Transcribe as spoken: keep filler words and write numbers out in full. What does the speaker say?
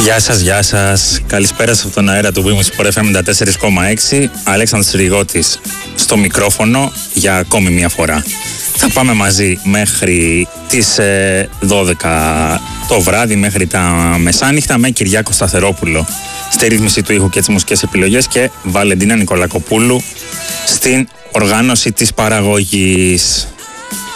Γεια σας, γεια σας. Καλησπέρα σε αυτόν τον αέρα του Βήμου Sport εφ εμ ενενήντα τέσσερα κόμμα έξι. Αλέξανδρος Ρηγότης στο μικρόφωνο για ακόμη μια φορά. Θα πάμε μαζί μέχρι τις ε, δώδεκα το βράδυ, μέχρι τα μεσάνυχτα, με Κυριάκο Σταθερόπουλο στη ρύθμιση του ήχου και τις μουσικές επιλογές και Βαλεντίνα Νικολακοπούλου στην οργάνωση της παραγωγής.